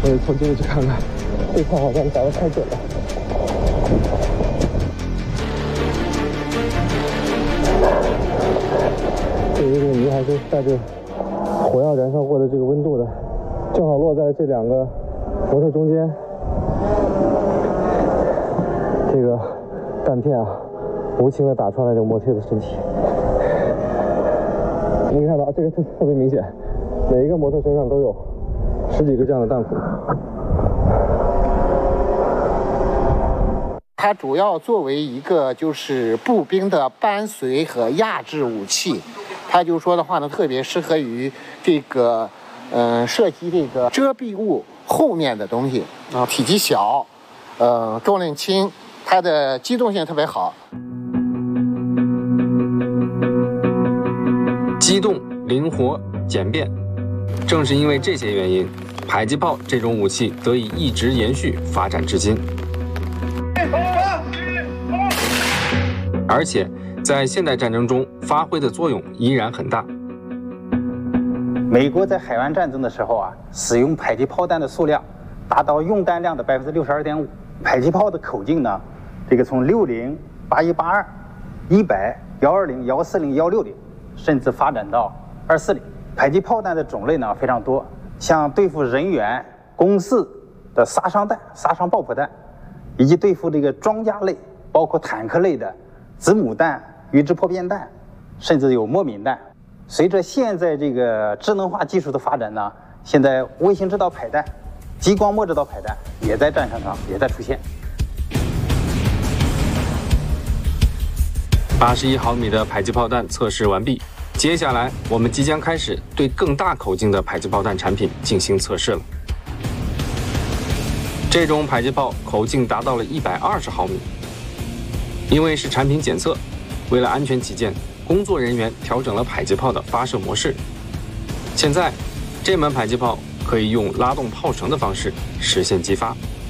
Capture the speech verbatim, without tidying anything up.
我得凑近了去看看，这炮好像打得太准了。这个这个泥还是带着火药燃烧过的这个温度的，正好落在这两个模特中间。这个弹片啊，无情地打穿了这个模特的身体。你可以看到，这个特特别明显，每一个模特身上都有十几个这样的弹孔。 它主要作为一个就是步兵的伴随和压制武器，它就说的话呢，特别适合于这个，嗯、呃，射击这个遮蔽物后面的东西啊，体积小，呃，重量轻，它的机动性特别好。 机动、灵活、简便，正是因为这些原因，迫击炮这种武器得以一直延续发展至今。而且在现代战争中发挥的作用依然很大。 美国在海湾战争的时候啊，使用迫击炮弹的数量达到用弹量的百分之六十二点五。迫击炮的口径呢，这个从六零、八一、八二、一百、幺二零、幺四零、幺六零，甚至发展到二四零。迫击炮弹的种类呢非常多，像对付人员、公司的杀伤弹、杀伤爆破弹，以及对付这个装甲类，包括坦克类的子母弹、预制破片弹，甚至有莫敏弹。随着现在这个智能化技术的发展呢，现在卫星制导迫弹、激光末制导迫弹也在战场上也在出现。 八十一毫米的迫击炮弹测试完毕，接下来我们即将开始对更大口径的迫击炮弹产品进行测试了。这种迫击炮口径达到了一百二十毫米。因为是产品检测，为了安全起见，工作人员调整了迫击炮的发射模式。现在，这门迫击炮可以用拉动炮绳的方式实现击发。